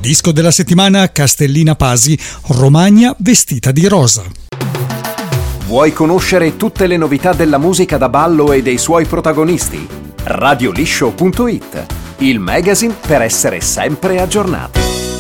Disco della settimana Castellina Pasi, Romagna vestita di rosa. Vuoi conoscere tutte le novità della musica da ballo e dei suoi protagonisti? Radioliscio.it, il magazine per essere sempre aggiornati.